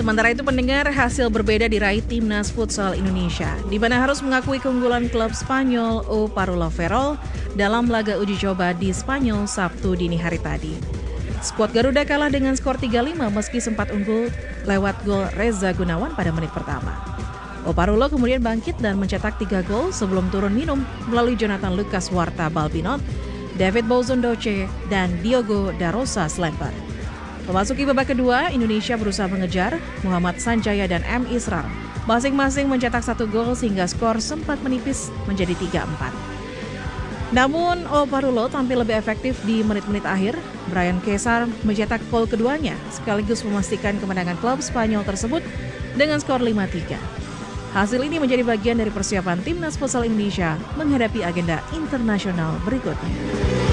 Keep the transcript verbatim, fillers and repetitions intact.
Sementara itu pendengar, hasil berbeda diraih Timnas Futsal Indonesia, di mana harus mengakui keunggulan klub Spanyol O Parulo Ferrol dalam laga uji coba di Spanyol Sabtu dini hari tadi. Skuad Garuda kalah dengan skor tiga lima meski sempat unggul lewat gol Reza Gunawan pada menit pertama. O Parulo kemudian bangkit dan mencetak tiga gol sebelum turun minum melalui Jonathan Lucas Warta Balbinot, David Bozondoce, dan Diogo Darosa Slemper. Memasuki babak kedua, Indonesia berusaha mengejar. Muhammad Sanjaya dan M. Israr masing-masing mencetak satu gol sehingga skor sempat menipis menjadi tiga empat. Namun, O Parulo tampil lebih efektif di menit-menit akhir. Brian Kesar mencetak gol keduanya sekaligus memastikan kemenangan klub Spanyol tersebut dengan skor lima tiga. Hasil ini menjadi bagian dari persiapan Timnas Futsal Indonesia menghadapi agenda internasional berikutnya.